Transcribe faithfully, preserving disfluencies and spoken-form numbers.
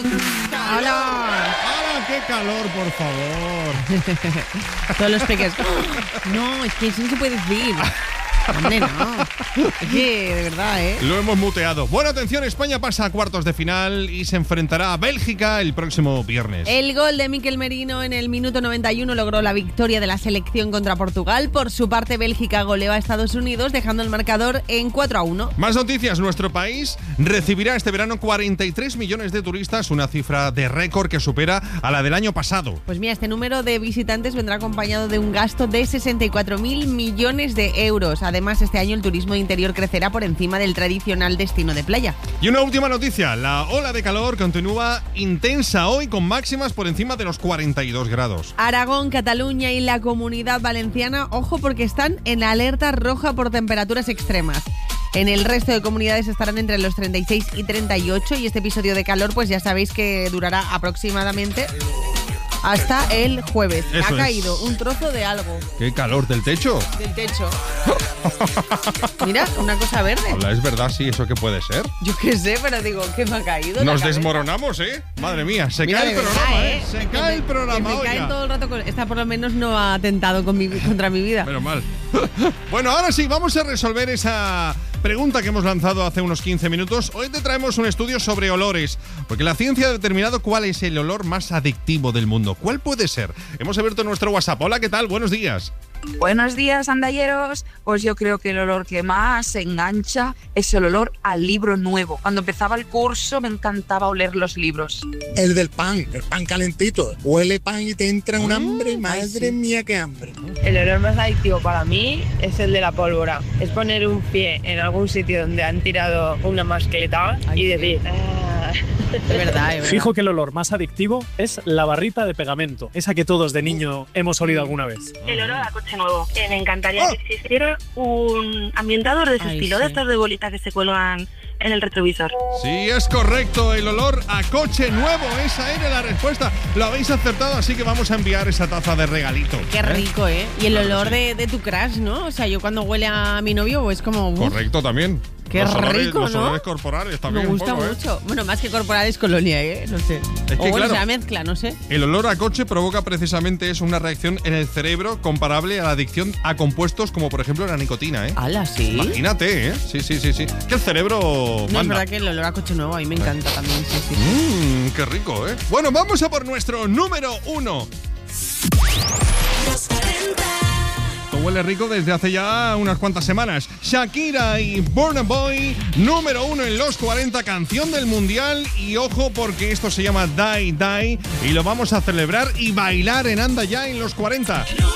¡Hala! ¡Hala, qué calor, por favor! Todos los pequeños. No, es que eso no se puede decir. Hombre, no. Es que, de verdad, ¿eh? Lo hemos muteado. Bueno, atención, España pasa a cuartos de final y se enfrentará a Bélgica el próximo viernes. El gol de Mikel Merino en el minuto noventa y uno logró la victoria de la selección contra Portugal. Por su parte, Bélgica goleó a Estados Unidos, dejando el marcador en cuatro a uno. Más noticias. Nuestro país recibirá este verano cuarenta y tres millones de turistas, una cifra de récord que supera a la del año pasado. Pues mira, este número de visitantes vendrá acompañado de un gasto de sesenta y cuatro mil millones de euros. Además, este año el turismo interior crecerá por encima del tradicional destino de playa. Y una última noticia. La ola de calor continúa intensa hoy con máximas por encima de los cuarenta y dos grados. Aragón, Cataluña y la Comunidad Valenciana, ojo porque están en alerta roja por temperaturas extremas. En el resto de comunidades estarán entre los treinta y seis y treinta y ocho y este episodio de calor pues ya sabéis que durará aproximadamente hasta el jueves. Eso ha caído es. un trozo de algo. ¿Qué calor del techo? Del techo. Mira, una cosa verde. Hola, es verdad, sí, ¿eso qué puede ser? Yo qué sé, pero digo, ¿qué me ha caído? en la Nos cabeza? desmoronamos, ¿eh? Madre mía, se Mira, cae el de programa, verdad, ¿eh? Se Que cae me- el programa, que me caen oiga. todo el rato con... Esta por lo menos no ha atentado con mi- contra mi vida. Menos mal. Bueno, ahora sí, vamos a resolver esa pregunta que hemos lanzado hace unos quince minutos. Hoy te traemos un estudio sobre olores, porque la ciencia ha determinado cuál es el olor más adictivo del mundo. ¿Cuál puede ser? Hemos abierto nuestro WhatsApp. Hola, ¿qué tal? Buenos días. Buenos días, andalleros. Pues yo creo que el olor que más engancha es el olor al libro nuevo. Cuando empezaba el curso me encantaba oler los libros. El del pan, el pan calentito. Huele pan y te entra un hambre, madre ay, sí. mía, qué hambre. El olor más adictivo para mí es el de la pólvora. Es poner un pie en algún sitio donde han tirado una mascleta Ay, y sí. decir... "Ah". De verdad, de verdad. Fijo que el olor más adictivo es la barrita de pegamento, esa que todos de niño hemos olido alguna vez. El olor a coche nuevo. Eh, me encantaría Oh. que existiera un ambientador de ese Ay, estilo, sí. de estas de bolitas que se cuelgan en el retrovisor. Sí, es correcto, el olor a coche nuevo. Esa era la respuesta. Lo habéis acertado, así que vamos a enviar esa taza de regalito. Qué rico, ¿eh? Y el olor de, de tu crush, ¿no? O sea, yo cuando huele a mi novio es como... uf, Correcto también. Qué los olores, rico, los ¿no? olores corporales también. me un gusta poco, ¿eh? mucho. Bueno, más que corporal es colonia, ¿eh? No sé. Es o que, bueno, claro, se mezcla, no sé. El olor a coche provoca precisamente es una reacción en el cerebro comparable a la adicción a compuestos como por ejemplo la nicotina, ¿eh? ¡Hala, sí! Imagínate, ¿eh? Sí, sí, sí, sí. Que el cerebro No, es manda. verdad que el olor a coche nuevo a mí me encanta también, sí, sí. Mmm, qué rico, ¿eh? Bueno, vamos a por nuestro número uno. Esto huele rico desde hace ya unas cuantas semanas. Shakira y Burna Boy, número uno en los cuarenta, canción del mundial. Y ojo porque esto se llama Die Die y lo vamos a celebrar y bailar en Anda Ya en los cuarenta.